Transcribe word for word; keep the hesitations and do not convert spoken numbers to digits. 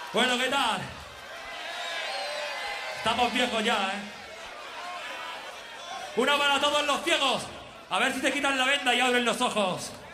Bueno, ¿qué tal? Estamos viejos ya, ¿eh? Una para todos los ciegos. A ver si te quitan la venda y abren los ojos.